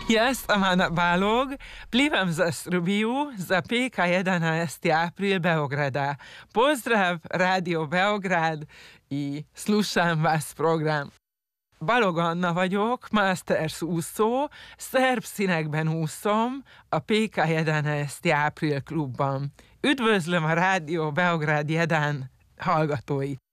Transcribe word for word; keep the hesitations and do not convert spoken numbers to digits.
Ja sam Ana Balog, plivam za Srbiju, za peka jedanaesti april Beograda. Pozdrav Radio Beograd i slušam vas program. Balog Anna vagyok, Masters úszó, szerb színekben úszom a pé ká jedanaesti april klubban. Üdvözlöm a Rádió Beográd Jedán hallgatóit!